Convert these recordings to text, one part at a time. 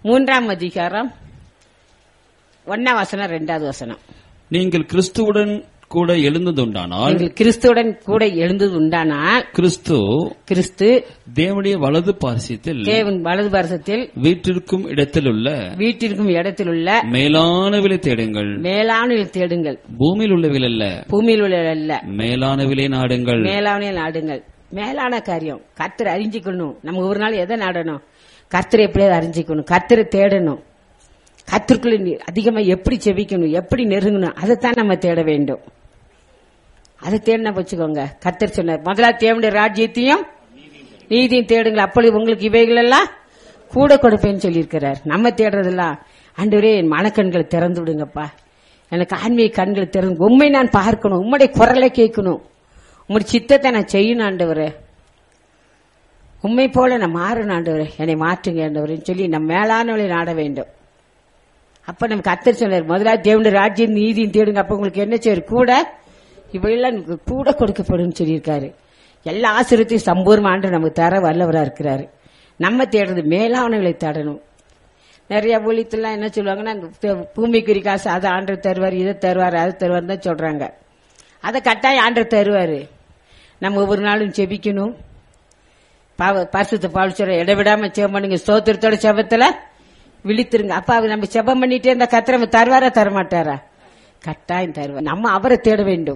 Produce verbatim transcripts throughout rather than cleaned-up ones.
மூன்றாம் அதிகாரம் ஒன்னாம் வசனம் ரெண்டாவது வசனம். நீங்கள் கிறிஸ்துவுடன் கூட எழுந்ததுண்டானால் நீங்கள் கிறிஸ்துவுடன் கூட எழுந்தது உண்டானால் கிறிஸ்து கிறிஸ்து தேவனுடைய வலது பாரசத்தில் தேவன் வலது பாரசத்தில் வீட்டிற்கும் இடத்திலுள்ள வீட்டிற்கும் இடத்தில் உள்ள மேலானவிலை தேடுங்கள். மேலானவிலை தேடுங்கள். பூமியில் உள்ளவில் அல்ல, பூமியில் உள்ள அல்ல, மேலானவிலை நாடுங்கள். மேலான நாடுங்கள். மேலான காரியம் கர்த்தரை அறிஞ்சிக்கணும். நம்ம ஒரு நாள் எதை நாடணும்? கர்த்தரை எப்படியாவது அறிஞ்சிக்கணும், கர்த்தரை தேடணும், கர்த்தருக்குள்ள அதிகமா எப்படி செபிக்கணும், எப்படி நெருங்கணும், அதைத்தான் நம்ம தேட வேண்டும். அதை தேடினா வச்சுக்கோங்க. கர்த்தர் சொன்னார், முதலாவது தேவனுடைய ராஜ்யத்தையும் நீதியும் தேடுங்கள், அப்பொழுது உங்களுக்கு இவைகள் எல்லாம் கூட கொடுப்பேன்னு சொல்லியிருக்கிறார். நம்ம தேடுறதெல்லாம் ஆண்டவரே என் மனக்கண்களை திறந்து விடுங்கப்பா, எனக்கு ஆன்மீக கண்களை திறந்து உண்மை நான் பார்க்கணும், உம்முடைய குரலை கேட்கணும், உங்களுடைய சித்தத்தை நான் செய்யணும் ஆண்டவரே, உண்மை போல நான் மாறணும் ஆண்டவரே, என்னை மாற்றுங்க ஆண்டவரேன்னு சொல்லி நம்ம மேலானவளை நாட வேண்டும். அப்ப நம்ம கர்த்தர் சொன்னார், முதலாவது தேவனுடைய ராஜ்யம் நீதியும் தேடுங்க, அப்ப உங்களுக்கு என்ன செய்யும், கூட இவையெல்லாம் கூட கொடுக்கப்படும் சொல்லியிருக்காரு. எல்லா ஆசீர்வாதத்தையும் சம்பூர்ண ஆண்டு நமக்கு தர வல்லவரா இருக்கிறாரு. நம்ம தேடுறது மேலானவளை தேடணும். நிறைய ஊழியத்தெல்லாம் என்ன சொல்லுவாங்கன்னா, பூமிக்குரிய காசு அதை ஆண்டவர் தருவார், இதை தருவார், அதை தருவார் தான் சொல்றாங்க. அதை கட்டாயம் ஆண்டவர் தருவாரு. நம்ம ஒவ்வொரு நாளும் செபிக்கணும். பரிசுத்த பவுல் சொல்ற, இடைவிடாம செபம் பண்ணுங்க, ஸ்தோத்திரத்தோட செபத்துல விழித்திருங்க. அப்ப அவர் நம்ம செபம் பண்ணிட்டே இருந்த கர்த்தர் நம்ம தருவாரா தரமாட்டாரா? கட்டாயம் தருவார். நம்ம அவரை தேட வேண்டும்,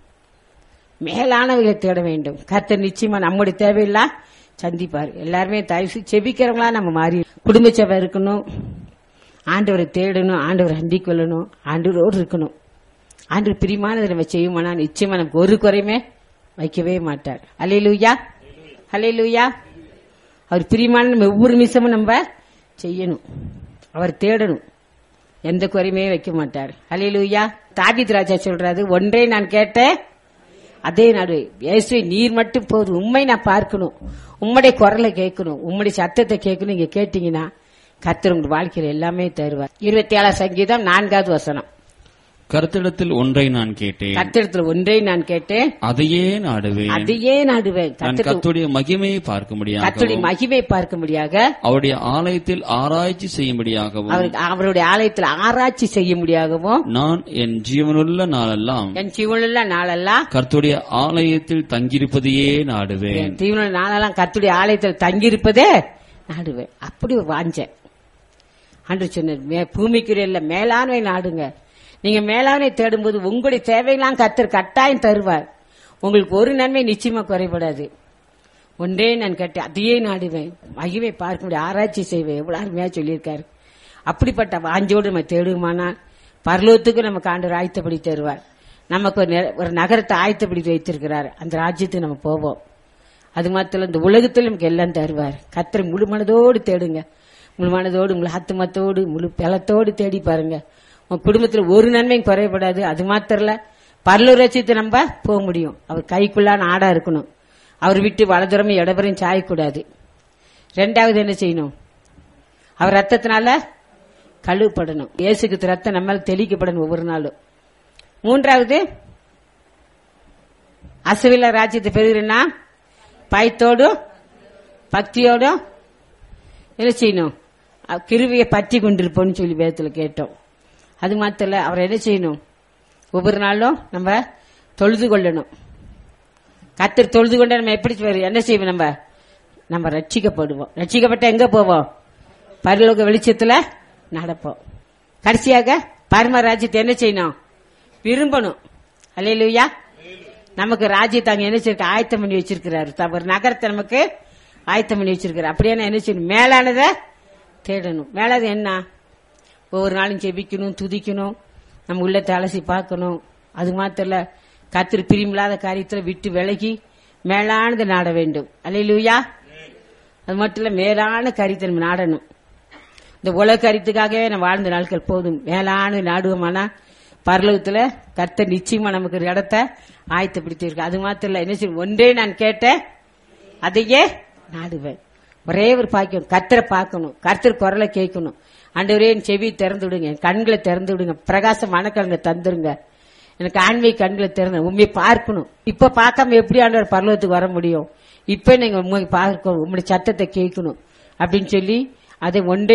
மேலானவர்களை தேட வேண்டும். கர்த்தர் நிச்சயமா நம்முடைய தேவையில்லாம் சந்திப்பார். எல்லாருமே தயவு செபிக்கிறவங்களா நம்ம மாறி குடும்ப செபம் இருக்கணும், ஆண்டவரை தேடணும், ஆண்டவரை அண்டி கொள்ளணும், ஆண்டவரோடு இருக்கணும். ஆண்டவர் பிரியமானதை நம்ம செய்யுமானா நிச்சயமா நமக்கு ஒரு குறையுமே வைக்கவே மாட்டார். அல்லேலூயா, அல்லேலூயா. அவர் பிரியமான நம்ம ஒவ்வொரு நிமிஷமும் நம்ம செய்யணும், அவர் தேடணும், எந்த குறையுமே வைக்க மாட்டார். அல்லேலூயா. தாவீது ராஜா சொல்றாரு, ஒன்றே நான் கேட்டேன் அதே நாடு, இயேசுவே நீர் மட்டும் போதும், உண்மை நான் பார்க்கணும், உம்முடைய குரலை கேட்கணும், உம்முடைய சத்தத்தை கேட்கணும். நீங்க கேட்டீங்கன்னா கர்த்தர் உங்க வாழ்க்கையில எல்லாமே தருவார். இருபத்தி ஏழாம் சங்கீதம் நான்காவது வசனம். கர்த்தரிடத்தில் ஒன்றை நான் கேட்டேன், கர்த்தரிடத்தில் ஒன்றை நான் கேட்டேன், அதையே நாடுவேன், அதையே நாடுவேன். கர்த்தருடைய மகிமையை பார்க்க முடியாது, கர்த்தருடைய மகிமை பார்க்க முடியாக, அவருடைய ஆலயத்தில் ஆராய்ச்சி செய்யும்படியாகவும், அவருடைய ஆலயத்தில் ஆராய்ச்சி செய்ய முடியாகவும், நான் என் ஜீவனுள்ள நாளெல்லாம் என் ஜீவனுள்ள நாளெல்லாம் கர்த்தருடைய ஆலயத்தில் தங்கியிருப்பதையே நாடுவேன். ஜீவனுள்ள நாளெல்லாம் கர்த்தருடைய ஆலயத்தில் தங்கியிருப்பதே நாடுவேன். அப்படி வாஞ்சேன். அன்று சொன்ன பூமிக்குரிய மேலாண்மை நாடுங்க. நீங்க மேலாண்மை தேடும்போது உங்களுடைய தேவையெல்லாம் கர்த்தர் கட்டாயம் தருவார். உங்களுக்கு ஒரு நன்மை நிச்சயமா குறைபடாது. ஒன்றே நான் கேட்டேன், அதையே நாடுவேன், மகிமை பார்க்க முடியும், ஆராய்ச்சி செய்வேன். எவ்வளவு அருமையா சொல்லியிருக்காரு. அப்படிப்பட்ட வாஞ்சோடு நம்ம தேடுமானா பரலோகத்துக்கு நமக்கு ஆண்டவர் ஆயத்தப்படி தருவார். நமக்கு ஒரு நகரத்தை ஆயத்தப்படி வைத்திருக்கிறார். அந்த ராஜ்யத்துக்கு நம்ம போவோம். அது மாத்திரம் இந்த உலகத்தில் நமக்கு எல்லாம் தருவார். கர்த்தரை முழு மனதோடு தேடுங்க, முழு மனதோடு, முழு ஆத்துமத்தோடு, முழு பலத்தோடு தேடி பாருங்க. உங்க குடும்பத்தில் ஒரு நன்மையும் குறைபடாது. அது மாத்திரல பரலோக ராஜ்யத்தை நம்ம போக முடியும். அவர் கைக்குள்ளான ஆடா இருக்கணும். அவர் விட்டு வலதுரமும் இடபுறையும் சாயக்கூடாது. ரெண்டாவது என்ன செய்யணும்? அவர் ரத்தத்தினால கழுவப்படணும். இயேசுக்கு ரத்தம் நம்ம தெளிக்கப்படணும் ஒவ்வொரு நாளும். மூன்றாவது, அசவில ராஜ்யத்தை பெறுகிறேன்னா பயத்தோடும் பக்தியோடும் என்ன செய்யணும்? கிருவியை பற்றி கொண்டிருப்போம்னு சொல்லி வேதத்துல கேட்டோம். அது மாத்திர அவர் என்ன செய்யணும்? ஒவ்வொரு நாளும் நம்ம தொழுது கொள்ளணும். கர்த்தர் தொழுது கொண்ட நம்ம எப்படி என்ன செய்வோம்? நம்ம நம்ம ரட்சிக்கப்படுவோம். ரட்சிக்கப்பட்ட எங்க போவோம்? பரலோக வெளிச்சத்துல நடப்போம். கடைசியாக பரம ராஜ்யத்தை என்ன செய்யணும்? விரும்பணும். அல்லேலூயா. நமக்கு ராஜ்யத்தை அங்க என்ன செய்ய ஆயத்தம் பண்ணி வச்சிருக்கிறாரு. ஒரு நகரத்தை நமக்கு ஆயத்தம் பண்ணி வச்சிருக்கிறார். அப்படியே என்ன செய்யணும்? மேலானதை தேடணும். மேலானது என்ன? ஒவ்வொரு நாளும் செபிக்கணும், துதிக்கணும், நம்ம உள்ளத்தை அலசி பார்க்கணும். அது மாத்திர கர்த்தர் பிரியமில்லாத காரியத்துல விட்டு விலகி மேலானதை நாட வேண்டும். அல்லேலூயா. அது மட்டும் இல்ல, மேலான காரியத்தை நம்ம நாடணும். இந்த உலக காரியத்துக்காகவே நம்ம வாழ்ந்த நாட்கள் போதும். மேலான நாடுவோமானா பரலோகத்துல கர்த்தர் நிச்சயமா நமக்கு ஒரு இடத்தை ஆயத்தப்படுத்தியிருக்கு. அது மாத்திரம் இல்ல, என்ன செய்யும்? ஒன்றே நான் கேட்டேன், அதையே நாடுவேன். ஒரே ஒரு பாக்கியம், கர்த்தரை பார்க்கணும், கர்த்தர் குரலை கேட்கணும். ஆண்டவரே என் செவி திறந்து விடுங்க, என் கண்களை திறந்து விடுங்க, பிரகாச மனக்கண்களை தந்துருங்க, எனக்கு ஆன்மீக கண்களை திறந்து உண்மையை பார்க்கணும். இப்ப பார்க்காம எப்படி ஆண்டவர் பரலோகத்துக்கு வர முடியும்? இப்ப நீங்க உண்மை பார்க்கணும், உங்களுடைய சத்தத்தை கேட்கணும் அப்படின்னு சொல்லி அதை ஒன்றே